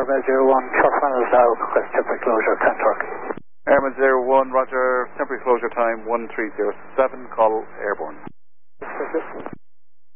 Airmail 01, Trust Runners now, request temporary closure, 10 Turkey. Airmail 01, roger, temporary closure time 1307, call airborne.